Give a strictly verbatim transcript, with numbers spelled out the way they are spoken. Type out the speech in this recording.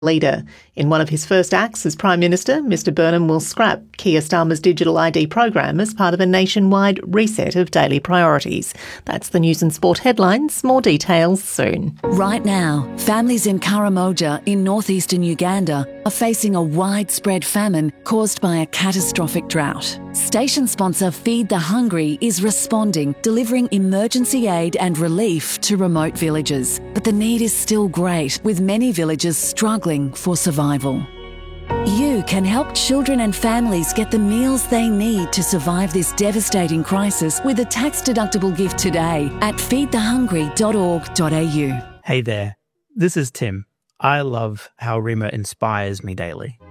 leader. In one of his first acts as Prime Minister, Mr Burnham will scrap Keir Starmer's digital I D program as part of a nationwide reset of daily priorities. That's the news and sport headlines. More details soon. Right now, families in Karamoja in northeastern Uganda are facing a widespread famine caused by a catastrophic drought. Station sponsor Feed the Hungry is responding, delivering emergency aid and relief to remote villages. But the need is still great, with many villages struggling for survival. You can help children and families get the meals they need to survive this devastating crisis with a tax-deductible gift today at feed the hungry dot org dot a u. Hey there, this is Tim. I love how Rima inspires me daily.